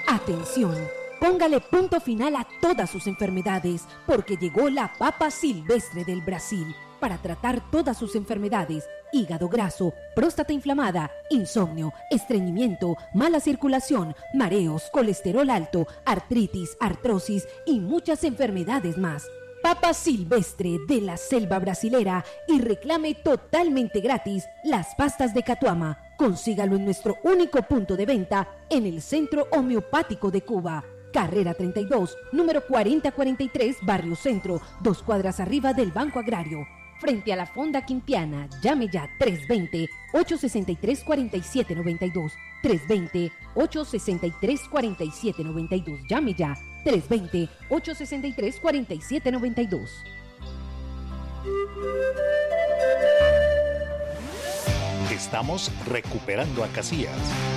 Atención, póngale punto final a todas sus enfermedades, porque llegó la papa silvestre del Brasil para tratar todas sus enfermedades: hígado graso, próstata inflamada, insomnio, estreñimiento, mala circulación, mareos, colesterol alto, artritis, artrosis y muchas enfermedades más. Papa silvestre de la selva brasilera, y reclame totalmente gratis las pastas de Catuama. Consígalo en nuestro único punto de venta en el Centro Homeopático de Cuba. Carrera 32, número 4043, Barrio Centro, 2 cuadras arriba del Banco Agrario. Frente a la Fonda Quintiana. Llame ya 320-863-4792. 320-863-4792. Llame ya 320-863-4792. Estamos recuperando a Casillas.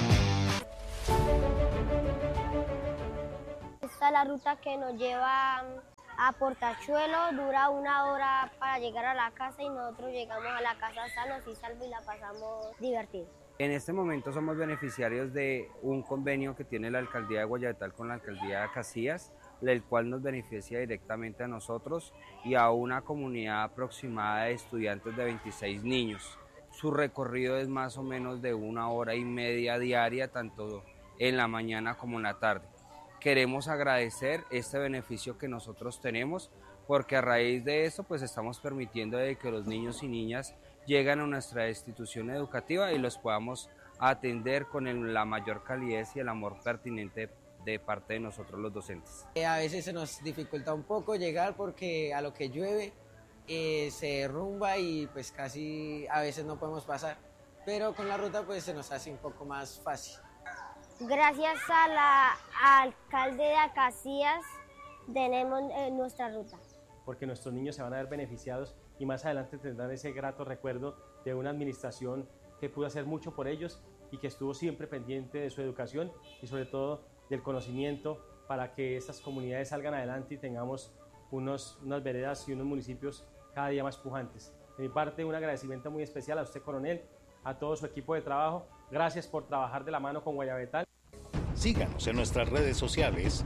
Esta es la ruta que nos lleva a Portachuelo, dura 1 hora para llegar a la casa y nosotros llegamos a la casa sanos y salvos y la pasamos divertido. En este momento somos beneficiarios de un convenio que tiene la Alcaldía de Guayabetal con la Alcaldía de Casillas, el cual nos beneficia directamente a nosotros y a una comunidad aproximada de estudiantes de 26 niños. Su recorrido es más o menos de 1 hora y media diaria, tanto en la mañana como en la tarde. Queremos agradecer este beneficio que nosotros tenemos, porque a raíz de eso pues estamos permitiendo de que los niños y niñas lleguen a nuestra institución educativa y los podamos atender con la mayor calidez y el amor pertinente de parte de nosotros los docentes. A veces se nos dificulta un poco llegar porque a lo que llueve se derrumba y pues casi a veces no podemos pasar, pero con la ruta pues se nos hace un poco más fácil. Gracias al alcalde de Casillas tenemos nuestra ruta. Porque nuestros niños se van a ver beneficiados y más adelante tendrán ese grato recuerdo de una administración que pudo hacer mucho por ellos y que estuvo siempre pendiente de su educación y sobre todo del conocimiento para que estas comunidades salgan adelante y tengamos unas veredas y unos municipios cada día más pujantes. De mi parte, un agradecimiento muy especial a usted, coronel, a todo su equipo de trabajo. Gracias por trabajar de la mano con Guayabetal. Síganos en nuestras redes sociales,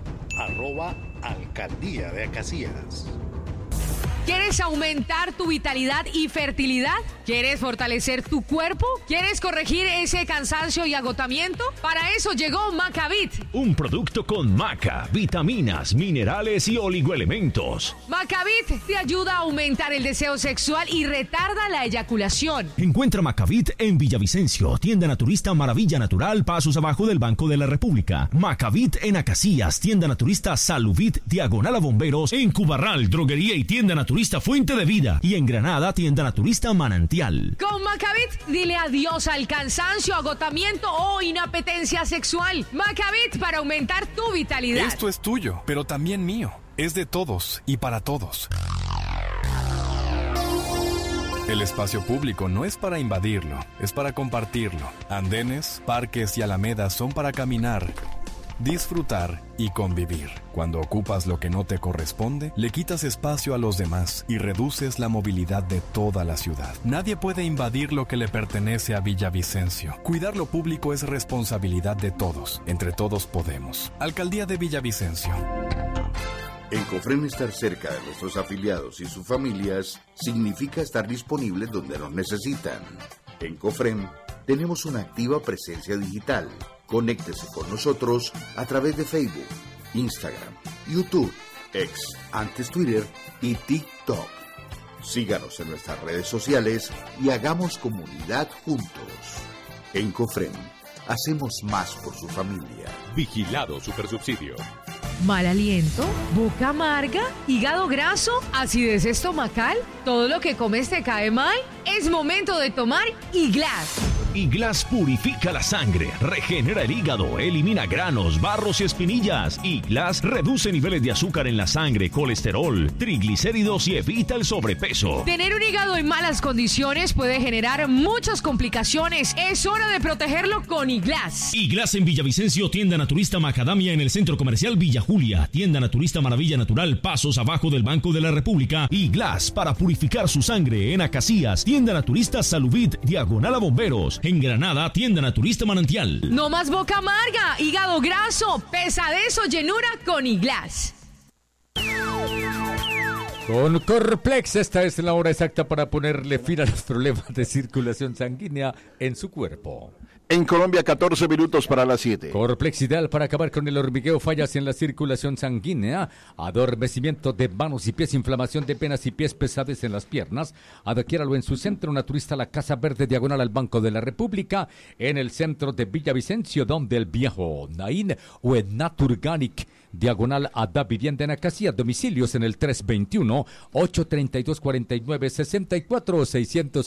@Alcaldía de Casillas. ¿Quieres aumentar tu vitalidad y fertilidad? ¿Quieres fortalecer tu cuerpo? ¿Quieres corregir ese cansancio y agotamiento? Para eso llegó Macavit. Un producto con maca, vitaminas, minerales y oligoelementos. Macavit te ayuda a aumentar el deseo sexual y retarda la eyaculación. Encuentra Macavit en Villavicencio, tienda naturista Maravilla Natural, pasos abajo del Banco de la República. Macavit en Acacias, tienda naturista Saluvit, diagonal a Bomberos. En Cubarral, droguería y tienda naturista Fuente de Vida, y en Granada, tienda naturista Manantial. Con Macavit, dile adiós al cansancio, agotamiento o inapetencia sexual. Macavit para aumentar tu vitalidad. Esto es tuyo, pero también mío. Es de todos y para todos. El espacio público no es para invadirlo, es para compartirlo. Andenes, parques y alamedas son para caminar, disfrutar y convivir. Cuando ocupas lo que no te corresponde, le quitas espacio a los demás y reduces la movilidad de toda la ciudad. Nadie puede invadir lo que le pertenece a Villavicencio. Cuidar lo público es responsabilidad de todos. Entre todos podemos. Alcaldía de Villavicencio. En Cofrem, estar cerca de nuestros afiliados y sus familias significa estar disponibles donde nos necesitan. En Cofrem tenemos una activa presencia digital. Conéctese con nosotros a través de Facebook, Instagram, YouTube, X, antes Twitter y TikTok. Síganos en nuestras redes sociales y hagamos comunidad juntos. En Cofrem, hacemos más por su familia. Vigilado Supersubsidio. ¿Mal aliento? ¿Boca amarga? ¿Hígado graso? ¿Acidez estomacal? ¿Todo lo que comes te cae mal? Es momento de tomar Iglas. Iglas purifica la sangre, regenera el hígado, elimina granos, barros y espinillas. Iglas reduce niveles de azúcar en la sangre, colesterol, triglicéridos y evita el sobrepeso. Tener un hígado en malas condiciones puede generar muchas complicaciones. Es hora de protegerlo con Iglas. Iglas en Villavicencio, tienda naturista Macadamia en el Centro Comercial Villa Julia, tienda naturista Maravilla Natural, pasos abajo del Banco de la República. Iglas para purificar su sangre en Acacias, tienda naturista Saluvit, diagonal a Bomberos. En Granada, tienda naturista Manantial. No más boca amarga, hígado graso paso, pesadez o llenura con Iglass. Con Corplex, esta es la hora exacta para ponerle fin a los problemas de circulación sanguínea en su cuerpo. En Colombia, 14 minutos para las 7. Corplex, ideal para acabar con el hormigueo, fallas en la circulación sanguínea, adormecimiento de manos y pies, inflamación de venas y pies, pesadez en las piernas. Adquiéralo en su centro naturista, la Casa Verde, diagonal al Banco de la República, en el centro de Villavicencio, donde el viejo Naín, o en Naturganic, diagonal a Da Vivienda en Acacia. Domicilios en el 321-832-4964 o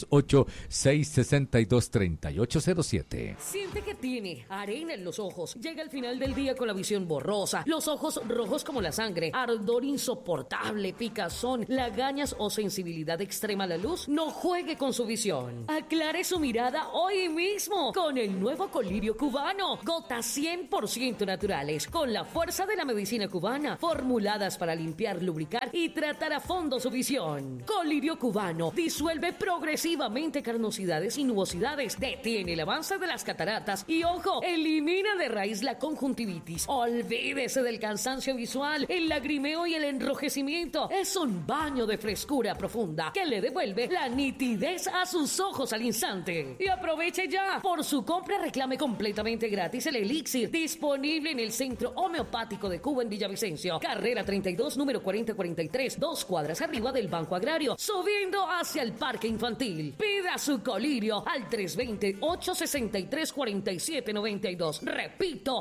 608-662-3807. Siente que tiene arena en los ojos. Llega el final del día con la visión borrosa, los ojos rojos como la sangre, ardor insoportable, picazón, lagañas o sensibilidad extrema a la luz. No juegue con su visión. Aclare su mirada hoy mismo con el nuevo colirio cubano. Gotas 100% naturales, con la fuerza de la medicina cubana, formuladas para limpiar, lubricar y tratar a fondo su visión. Colirio cubano disuelve progresivamente carnosidades y nubosidades, detiene el avance de las cataratas y, ojo, elimina de raíz la conjuntivitis. Olvídese del cansancio visual, el lagrimeo y el enrojecimiento. Es un baño de frescura profunda que le devuelve la nitidez a sus ojos al instante. Y aproveche ya. Por su compra reclame completamente gratis el elixir, disponible en el Centro Homeopático de Cuba en Villavicencio, carrera 32, número 4043, 2 cuadras arriba del Banco Agrario, subiendo hacia el Parque Infantil. Pida su colirio al 320-863-4792. Repito,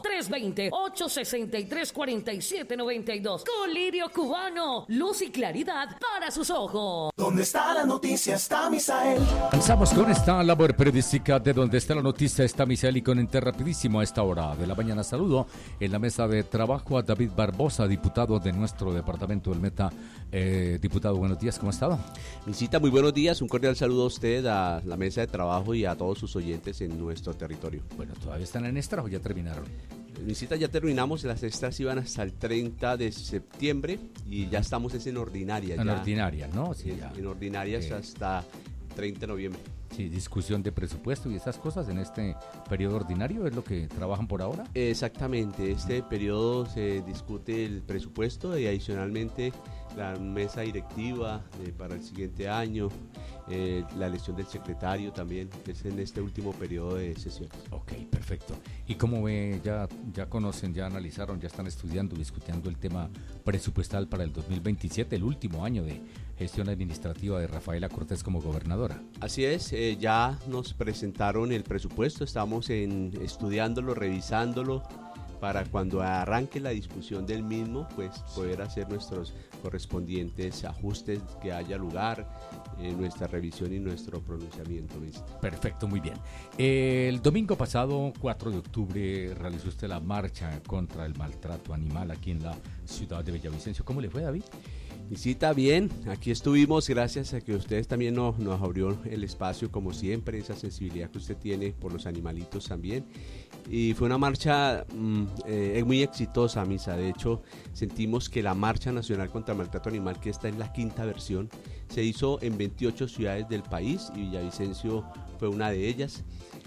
320-863-4792. Colirio cubano, luz y claridad para sus ojos. ¿Dónde está la noticia? Está Misael. Avanzamos con esta labor periodística de Donde está la noticia, está Misael, y con Ente rapidísimo a esta hora de la mañana. Saludo en la mesa de trabajo a David Barbosa, diputado de nuestro departamento del Meta. Diputado, buenos días, ¿cómo ha estado? Visita, muy buenos días, un cordial saludo a usted, a la mesa de trabajo y a todos sus oyentes en nuestro territorio. Bueno, ¿todavía están en extra o ya terminaron? Visita, ya terminamos, las extras iban hasta el 30 de septiembre y ya estamos en ordinaria. En ordinaria, ¿no? Sí, ya. En ordinarias hasta 30 de noviembre. Sí, discusión de presupuesto y esas cosas en este periodo ordinario, ¿es lo que trabajan por ahora? Exactamente, este periodo se discute el presupuesto y adicionalmente la mesa directiva para el siguiente año, la elección del secretario también, es en este último periodo de sesión. Ok, perfecto. ¿Y cómo ve, ya conocen, ya analizaron, ya están estudiando, discutiendo el tema presupuestal para el 2027, el último año de gestión administrativa de Rafaela Cortés como gobernadora? Así es, ya nos presentaron el presupuesto, estamos estudiándolo, revisándolo, para cuando arranque la discusión del mismo, pues poder hacer nuestros correspondientes ajustes que haya lugar, nuestra revisión y nuestro pronunciamiento. Perfecto, muy bien. El domingo pasado, 4 de octubre, realizó usted la marcha contra el maltrato animal aquí en la ciudad de Villavicencio. ¿Cómo le fue, David? Visita, bien, aquí estuvimos gracias a que ustedes también nos abrió el espacio, como siempre, esa sensibilidad que usted tiene por los animalitos también. Y fue una marcha muy exitosa, Misa. De hecho, sentimos que la Marcha Nacional contra el Maltrato Animal, que está en la 5ª versión, se hizo en 28 ciudades del país y Villavicencio fue una de ellas.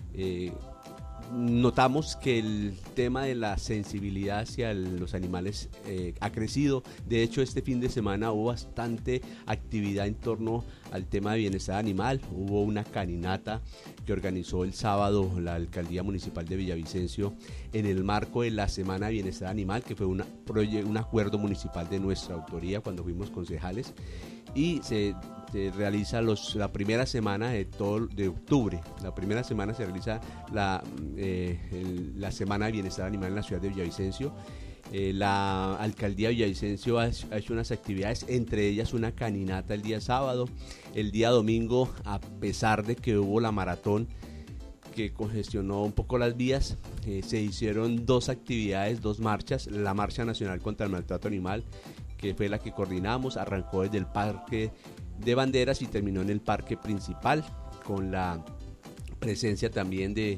Notamos que el tema de la sensibilidad hacia los animales ha crecido. De hecho, este fin de semana hubo bastante actividad en torno al tema de bienestar animal. Hubo una caminata que organizó el sábado la Alcaldía Municipal de Villavicencio en el marco de la Semana de Bienestar Animal, que fue un acuerdo municipal de nuestra autoría cuando fuimos concejales, y se realiza la primera semana de octubre. La primera semana se realiza la Semana de Bienestar Animal en la ciudad de Villavicencio. La Alcaldía de Villavicencio ha hecho unas actividades, entre ellas una caminata el día sábado. El día domingo, a pesar de que hubo la maratón que congestionó un poco las vías, se hicieron 2 actividades, 2 marchas. La Marcha Nacional contra el Maltrato Animal, que fue la que coordinamos, arrancó desde el Parque de Banderas y terminó en el parque principal, con la presencia también de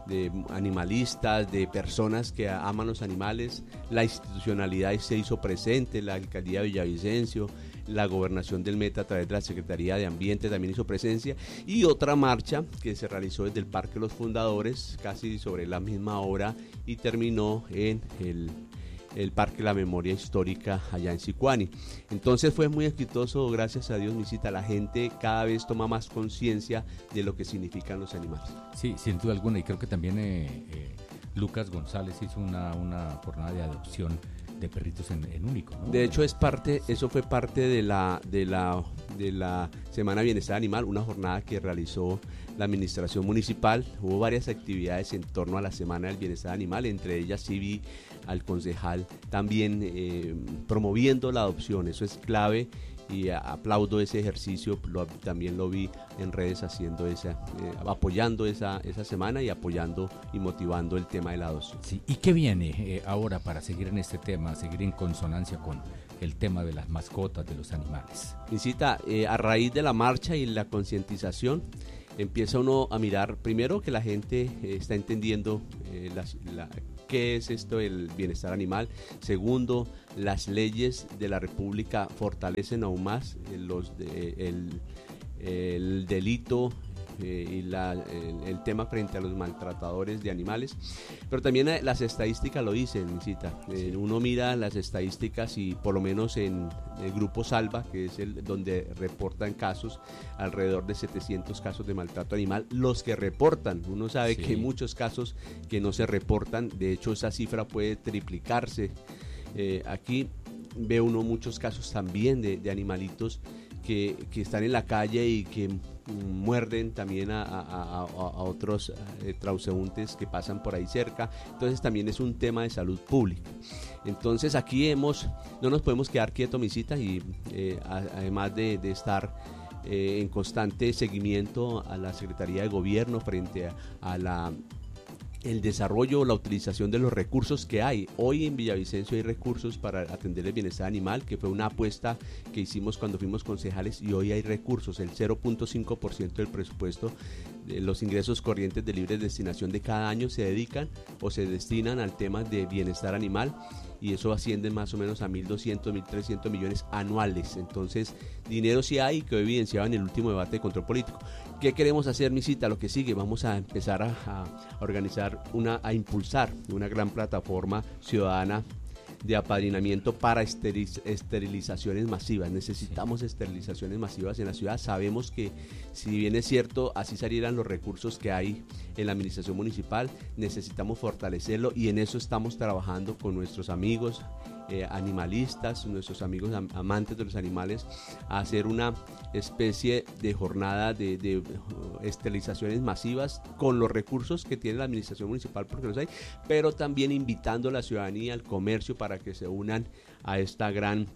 animalistas, de personas que aman los animales. La institucionalidad se hizo presente, la alcaldía de Villavicencio, la gobernación del Meta a través de la Secretaría de Ambiente también hizo presencia, y otra marcha que se realizó desde el Parque Los Fundadores casi sobre la misma hora y terminó en el Parque La Memoria Histórica allá en Sicuani. Entonces fue muy exitoso, gracias a Dios, Misita. La gente cada vez toma más conciencia de lo que significan los animales. Sí, sin duda alguna, y creo que también Lucas González hizo una jornada de adopción de perritos en único, ¿no? De hecho eso fue parte de la Semana Bienestar Animal, una jornada que realizó la administración municipal. Hubo varias actividades en torno a la Semana del Bienestar Animal, entre ellas sí vi al concejal también promoviendo la adopción. Eso es clave y aplaudo ese ejercicio. También lo vi en redes haciendo apoyando esa semana y apoyando y motivando el tema de la adopción. Sí. ¿Y qué viene ahora para seguir en este tema, seguir en consonancia con el tema de las mascotas, de los animales? Visita, a raíz de la marcha y la concientización, empieza uno a mirar primero que la gente está entendiendo qué es esto del bienestar animal. Segundo, las leyes de la República fortalecen aún más el delito y el tema frente a los maltratadores de animales. Pero también las estadísticas lo dicen, Misita. Uno mira las estadísticas y por lo menos en el grupo Salva, que es donde reportan casos, alrededor de 700 casos de maltrato animal, los que reportan. Uno sabe que hay muchos casos que no se reportan. De hecho, esa cifra puede triplicarse. Aquí ve uno muchos casos también de animalitos que están en la calle y que muerden también a otros transeúntes que pasan por ahí cerca. Entonces también es un tema de salud pública. Entonces aquí no nos podemos quedar quietos, Misita, y además de estar en constante seguimiento a la Secretaría de Gobierno frente a el desarrollo o la utilización de los recursos que hay. Hoy en Villavicencio hay recursos para atender el bienestar animal, que fue una apuesta que hicimos cuando fuimos concejales, y hoy hay recursos. El 0.5% del presupuesto de los ingresos corrientes de libre destinación de cada año se dedican o se destinan al tema de bienestar animal, y eso asciende más o menos a 1.200, 1.300 millones anuales. Entonces, dinero sí hay, que evidenciaba en el último debate de control político. ¿Qué queremos hacer, Misita? Lo que sigue, vamos a empezar a organizar, a impulsar una gran plataforma ciudadana de apadrinamiento para esterilizaciones masivas. Necesitamos esterilizaciones masivas en la ciudad. Sabemos que, si bien es cierto, así salieran los recursos que hay en la administración municipal, necesitamos fortalecerlo, y en eso estamos trabajando con nuestros amigos animalistas, nuestros amigos amantes de los animales, a hacer una especie de jornada de esterilizaciones masivas con los recursos que tiene la administración municipal, porque los hay, pero también invitando a la ciudadanía, al comercio, para que se unan a esta gran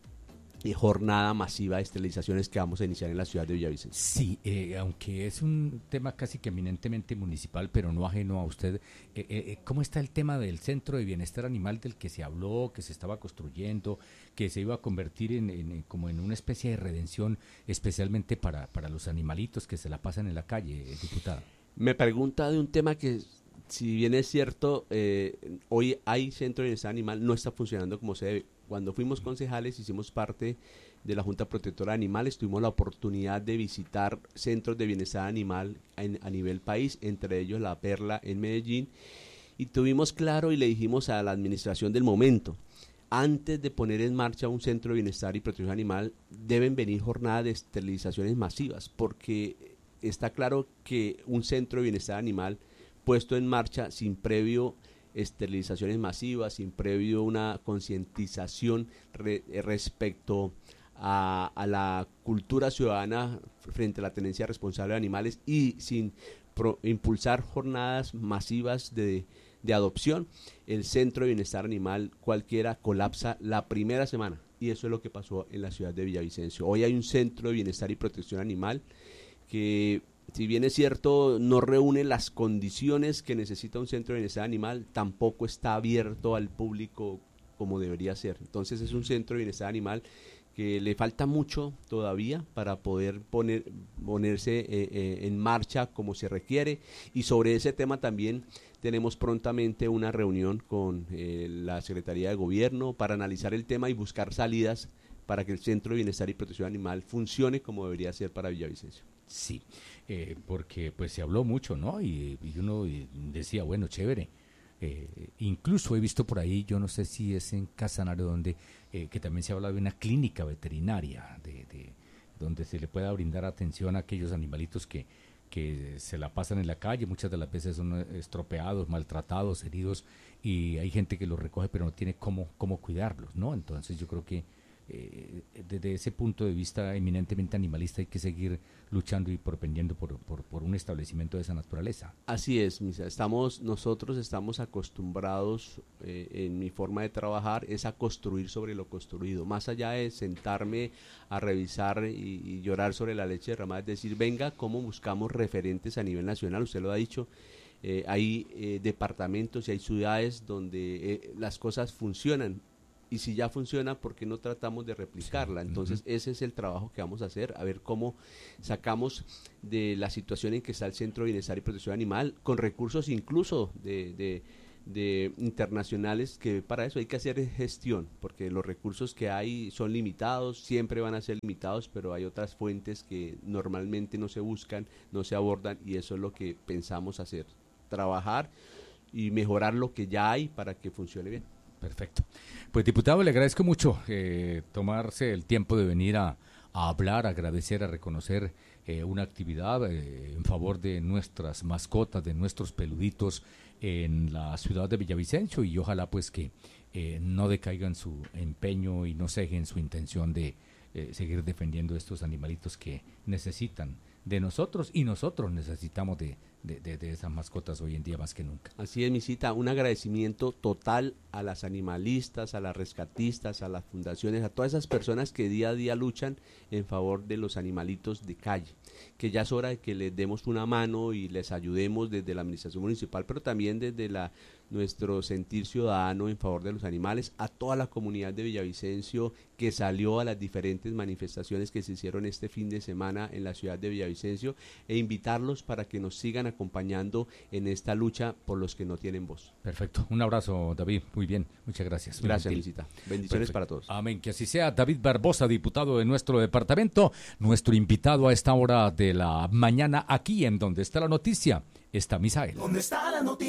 jornada masiva de esterilizaciones que vamos a iniciar en la ciudad de Villavicencio. Sí, aunque es un tema casi que eminentemente municipal, pero no ajeno a usted, ¿cómo está el tema del centro de bienestar animal del que se habló, que se estaba construyendo, que se iba a convertir como en una especie de redención, especialmente para los animalitos que se la pasan en la calle, diputada? Me pregunta de un tema que, si bien es cierto, hoy hay centro de bienestar animal, no está funcionando como se debe. Cuando fuimos concejales, hicimos parte de la Junta Protectora de Animales, tuvimos la oportunidad de visitar centros de bienestar animal a nivel país, entre ellos La Perla en Medellín, y tuvimos claro y le dijimos a la administración del momento: antes de poner en marcha un centro de bienestar y protección animal, deben venir jornadas de esterilizaciones masivas, porque está claro que un centro de bienestar animal puesto en marcha sin previo esterilizaciones masivas, sin previo una concientización respecto a la cultura ciudadana frente a la tenencia responsable de animales, y sin impulsar jornadas masivas de adopción, el centro de bienestar animal cualquiera colapsa la primera semana, y eso es lo que pasó en la ciudad de Villavicencio. Hoy hay un centro de bienestar y protección animal que, si bien es cierto, no reúne las condiciones que necesita un centro de bienestar animal, tampoco está abierto al público como debería ser. Entonces es un centro de bienestar animal que le falta mucho todavía para poder ponerse en marcha como se requiere, y sobre ese tema también tenemos prontamente una reunión con la Secretaría de Gobierno para analizar el tema y buscar salidas para que el Centro de Bienestar y Protección Animal funcione como debería ser para Villavicencio. Sí, porque pues se habló mucho, ¿no? Y uno decía, bueno, chévere. Incluso he visto por ahí, yo no sé si es en Casanare, donde que también se habla de una clínica veterinaria, donde se le pueda brindar atención a aquellos animalitos que se la pasan en la calle, muchas de las veces son estropeados, maltratados, heridos, y hay gente que los recoge pero no tiene cómo cuidarlos, ¿no? Entonces yo creo que desde ese punto de vista eminentemente animalista hay que seguir luchando y propendiendo por un establecimiento de esa naturaleza. Así es, Misa. Nosotros estamos acostumbrados, en mi forma de trabajar, es a construir sobre lo construido. Más allá de sentarme a revisar y llorar sobre la leche derramada, es decir, venga, cómo buscamos referentes a nivel nacional, usted lo ha dicho. Hay departamentos y hay ciudades donde las cosas funcionan. Y si ya funciona, ¿por qué no tratamos de replicarla? Entonces, ese es el trabajo que vamos a hacer, a ver cómo sacamos de la situación en que está el Centro de Bienestar y Protección Animal, con recursos incluso de internacionales, que para eso hay que hacer gestión, porque los recursos que hay son limitados, siempre van a ser limitados, pero hay otras fuentes que normalmente no se buscan, no se abordan, y eso es lo que pensamos hacer, trabajar y mejorar lo que ya hay para que funcione bien. Perfecto. Pues, diputado, le agradezco mucho tomarse el tiempo de venir a hablar, a agradecer, a reconocer una actividad en favor de nuestras mascotas, de nuestros peluditos en la ciudad de Villavicencio, y ojalá pues que no decaigan su empeño y no cejen su intención de seguir defendiendo estos animalitos que necesitan de nosotros, y nosotros necesitamos de esas mascotas hoy en día más que nunca. Así es, Misita, un agradecimiento total a las animalistas, a las rescatistas, a las fundaciones, a todas esas personas que día a día luchan en favor de los animalitos de calle, que ya es hora de que les demos una mano y les ayudemos desde la administración municipal, pero también desde nuestro sentir ciudadano en favor de los animales, a toda la comunidad de Villavicencio que salió a las diferentes manifestaciones que se hicieron este fin de semana en la ciudad de Villavicencio, e invitarlos para que nos sigan acompañando en esta lucha por los que no tienen voz. Perfecto, un abrazo, David, muy bien, muchas gracias. Gracias, Misita, bendiciones. Perfecto. Para todos. Amén, que así sea. David Barbosa, diputado de nuestro departamento, nuestro invitado a esta hora de la mañana, aquí en Donde Está la Noticia, está Misael. ¿Dónde está la noticia?